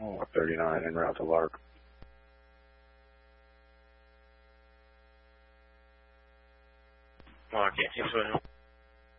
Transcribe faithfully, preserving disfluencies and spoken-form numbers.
Oh, thirty-nine en route to Lark. Okay, six one.